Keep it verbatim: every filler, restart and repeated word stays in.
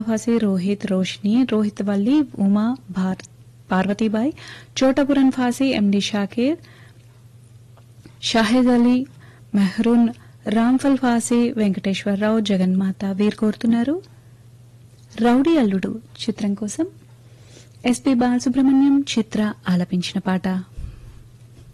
ఫాసి రోహిత్ రోషిని రోహిత్ వల్లి ఉమా భార్ పార్వతీబాయి చోటపురన్ ఫాసి ఎండి Shakir Shahed Ali Mehreen Ramphal ఫాసి Venkateswararao జగన్మాత వీరు కోరుతున్నారు rowdy అల్లుడు చిత్రం కోసం ఎస్పి బాలసుబ్రహ్మణ్యం చిత్ర ఆలపించిన పాట